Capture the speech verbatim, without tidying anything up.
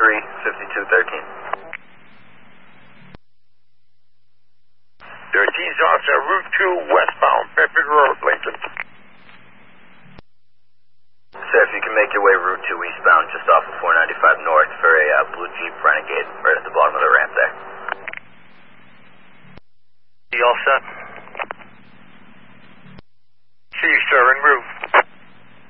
three, fifty-two thirteen. thirteen Johnson, Route two, westbound, Bedford Road, Lincoln. Sir, if you can make your way Route two eastbound, just off of four ninety-five north for a uh, blue Jeep Renegade, right at the bottom of the ramp there. You all set? See you, sir, en route.